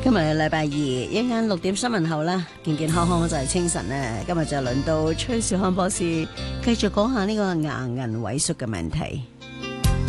今日係禮拜二，一陣間6點新聞後啦，健健康康就係清晨咧。今日就輪到崔兆康博士繼續講下呢個牙齦萎縮嘅問題。